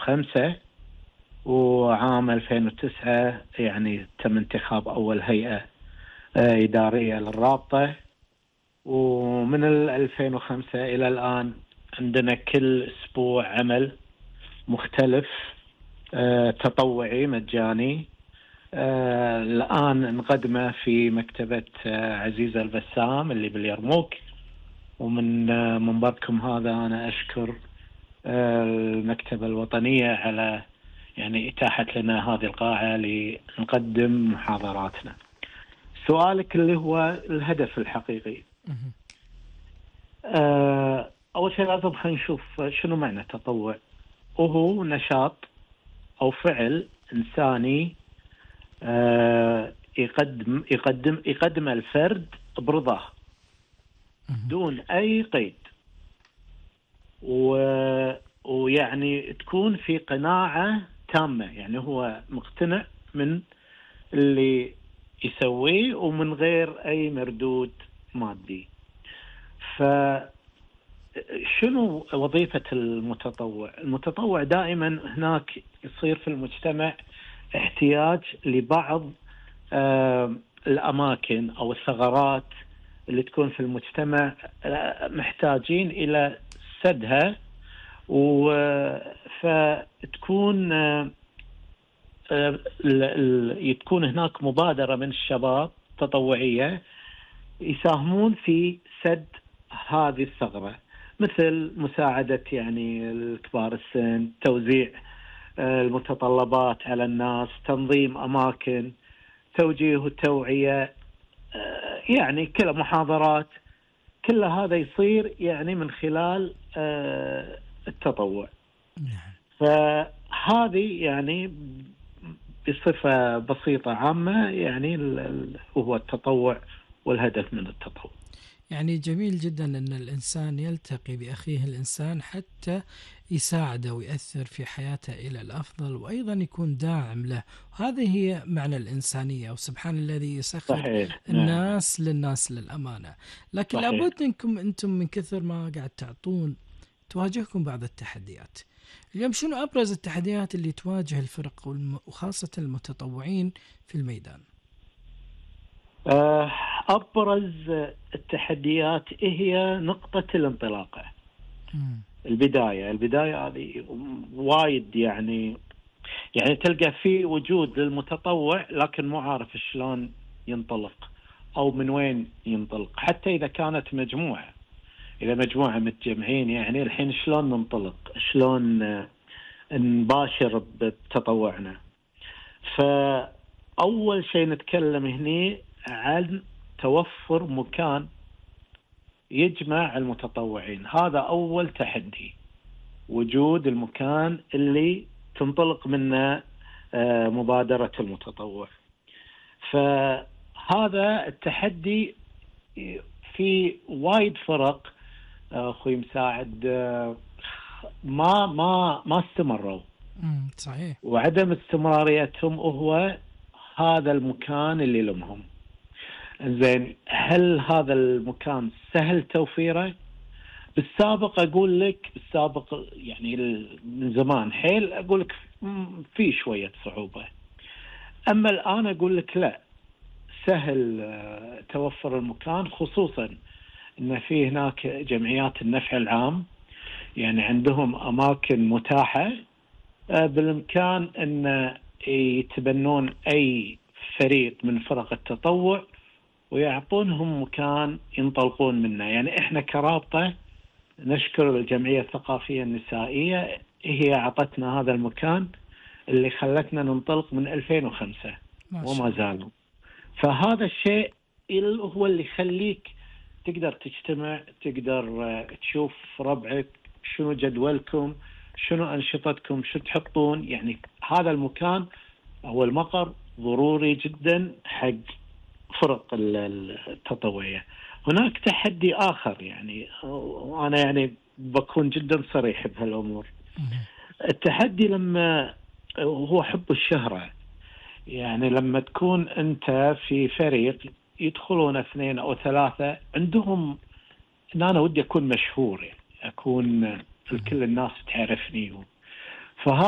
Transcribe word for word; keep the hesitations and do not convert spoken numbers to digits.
وخمسة، وعام ألفين وتسعة يعني تم انتخاب أول هيئة إدارية للرابطة. ومن ألفين وخمسة إلى الآن عندنا كل أسبوع عمل مختلف تطوعي مجاني. الآن نقدمه في مكتبة عزيزة البسام اللي باليرموك. ومن منبركم هذا أنا أشكر المكتبة الوطنية على يعني إتاحة لنا هذه القاعة لنقدم محاضراتنا. سؤالك اللي هو الهدف الحقيقي، أول شيء لازم خلينا نشوف شنو معنى تطوع. وهو نشاط أو فعل إنساني يقدم يقدم يقدم الفرد برضاه دون أي قيد، و ويعني تكون في قناعة تامة، يعني هو مقتنع من اللي يسويه ومن غير أي مردود مادي. فشنو وظيفة المتطوع؟ المتطوع دائما هناك يصير في المجتمع احتياج لبعض آه الأماكن أو الثغرات اللي تكون في المجتمع محتاجين إلى سدها، فتكون تكون هناك مبادرة من الشباب تطوعية يساهمون في سد هذه الثغرة، مثل مساعدة يعني الكبار السن، توزيع المتطلبات على الناس، تنظيم أماكن، توجيه والتوعية، يعني كل محاضرات، كل هذا يصير يعني من خلال التطوع. فهذه يعني بصفة بسيطة عامة يعني هو التطوع والهدف من التطوع. يعني جميل جدا أن الإنسان يلتقي بأخيه الإنسان حتى يساعده ويأثر في حياته إلى الأفضل، وأيضا يكون داعم له. هذه هي معنى الإنسانية، وسبحان الذي يسخر صحيح. الناس للناس للأمانة. لكن صحيح. لابد أنكم أنتم من كثر ما قاعد تعطون تواجهكم بعض التحديات. اليوم شنو أبرز التحديات اللي تواجه الفرق وخاصة المتطوعين في الميدان؟ أبرز التحديات هي نقطة الانطلاقة. البداية البداية هذه وايد يعني يعني تلقى في وجود للمتطوع لكن مو عارف شلون ينطلق أو من وين ينطلق. حتى إذا كانت مجموعة إذا مجموعة متجمعين يعني الحين شلون ننطلق، شلون نباشر بتطوعنا. فأول شيء نتكلم هنا عن توفر مكان يجمع المتطوعين. هذا أول تحدي، وجود المكان اللي تنطلق منه مبادرة المتطوع. فهذا التحدي في وايد فرق أخوي مساعد ما ما ما استمروا. صحيح. وعدم استمراريتهم هو هذا المكان اللي لهم. زين، هل هذا المكان سهل توفيره؟ بالسابق أقول لك بالسابق يعني من زمان حيل أقول لك في شوية صعوبة. أما الآن أقول لك لا، سهل توفر المكان، خصوصا إن في هناك جمعيات النفع العام يعني عندهم أماكن متاحة بالإمكان أن يتبنون أي فريق من فرق التطوع ويعطونهم مكان ينطلقون منه. يعني إحنا كرابطة نشكر الجمعية الثقافية النسائية، هي عطتنا هذا المكان اللي خلتنا ننطلق من ألفين وخمسة وما زالوا. فهذا الشيء هو اللي يخليك تقدر تجتمع، تقدر تشوف ربعك، شنو جدولكم، شنو أنشطتكم، شو تحطون. يعني هذا المكان أو المقر ضروري جدا حق فرق التطوعية. هناك تحدي آخر يعني، وأنا يعني بكون جدا صريح بهالأمور. التحدي لما هو حب الشهرة. يعني لما تكون أنت في فريق يدخلون اثنين أو ثلاثة عندهم إن أنا ودي أكون مشهور، يعني أكون كل الناس تعرفني. فهذا